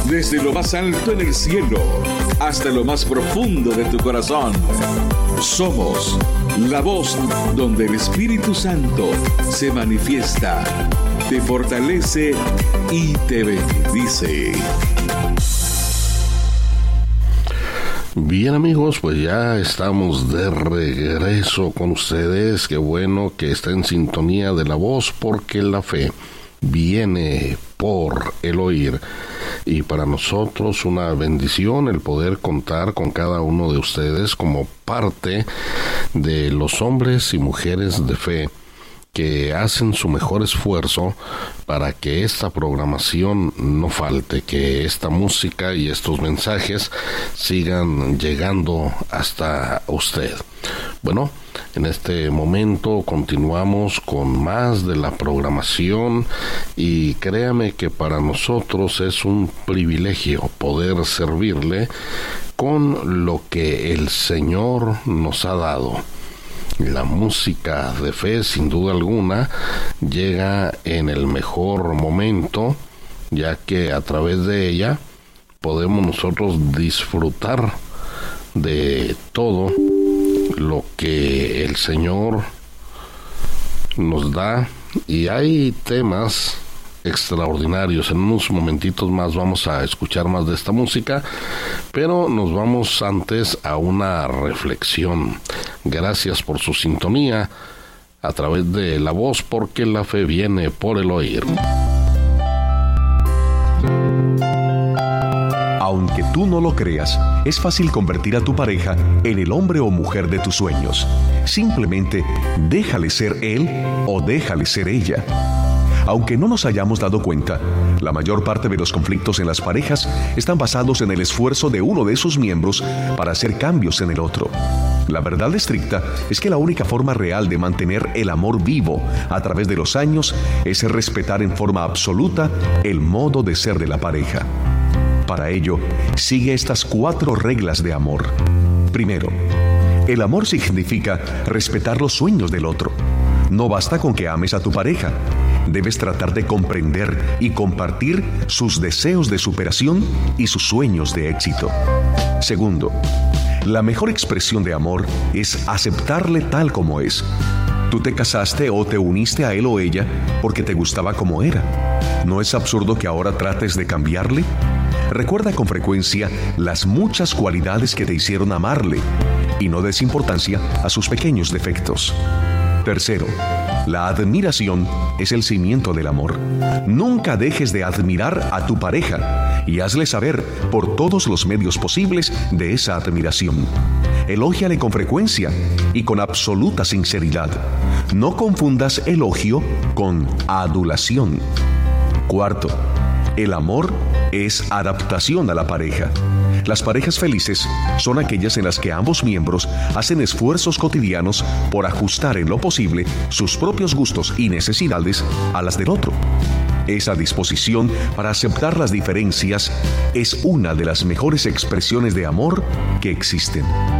desde lo más alto en el cielo hasta lo más profundo de tu corazón. Somos la voz donde el Espíritu Santo se manifiesta, te fortalece y te bendice. Bien, amigos, pues ya estamos de regreso con ustedes. Qué bueno que está en sintonía de la voz, porque la fe viene por el oír. Y para nosotros una bendición el poder contar con cada uno de ustedes como parte de los hombres y mujeres de fe que hacen su mejor esfuerzo para que esta programación no falte, que esta música y estos mensajes sigan llegando hasta usted. Bueno, en este momento continuamos con más de la programación y créame que para nosotros es un privilegio poder servirle con lo que el Señor nos ha dado. La música de fe, sin duda alguna, llega en el mejor momento, ya que a través de ella podemos nosotros disfrutar de todo lo que el Señor nos da, y hay temas extraordinarios. En unos momentitos más vamos a escuchar más de esta música, pero nos vamos antes a una reflexión. Gracias por su sintonía a través de la voz, porque la fe viene por el oír. Aunque tú no lo creas, es fácil convertir a tu pareja en el hombre o mujer de tus sueños. Simplemente déjale ser él o déjale ser ella. Aunque no nos hayamos dado cuenta, la mayor parte de los conflictos en las parejas están basados en el esfuerzo de uno de sus miembros para hacer cambios en el otro. La verdad estricta es que la única forma real de mantener el amor vivo a través de los años es respetar en forma absoluta el modo de ser de la pareja. Para ello, sigue estas 4 reglas de amor. Primero, el amor significa respetar los sueños del otro. No basta con que ames a tu pareja. Debes tratar de comprender y compartir sus deseos de superación y sus sueños de éxito. Segundo, la mejor expresión de amor es aceptarle tal como es. Tú te casaste o te uniste a él o ella porque te gustaba como era. ¿No es absurdo que ahora trates de cambiarle? Recuerda con frecuencia las muchas cualidades que te hicieron amarle y no des importancia a sus pequeños defectos. Tercero, la admiración es el cimiento del amor. Nunca dejes de admirar a tu pareja y hazle saber por todos los medios posibles de esa admiración. Elógiale con frecuencia y con absoluta sinceridad. No confundas elogio con adulación. Cuarto, el amor es adaptación a la pareja. Las parejas felices son aquellas en las que ambos miembros hacen esfuerzos cotidianos por ajustar en lo posible sus propios gustos y necesidades a las del otro. Esa disposición para aceptar las diferencias es una de las mejores expresiones de amor que existen.